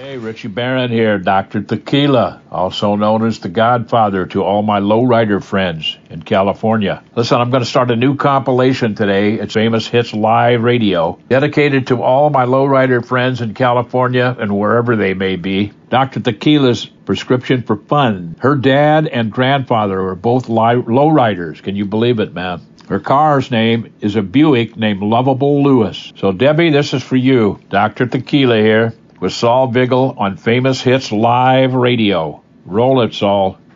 Hey, Richie Barron here, Dr. Tequila, also known as the Godfather to all my lowrider friends in California. Listen, I'm going to start a new compilation today. It's Famous Hits Live Radio, dedicated to all my lowrider friends in California and wherever they may be. Dr. Tequila's prescription for fun. Her dad and grandfather were both lowriders. Can you believe it, man? Her car's name is a Buick named Lovable Lewis. So, Debbie, this is for you. Dr. Tequila here with Saul Vigil on Famous Hits Live Radio. Roll it, Saul.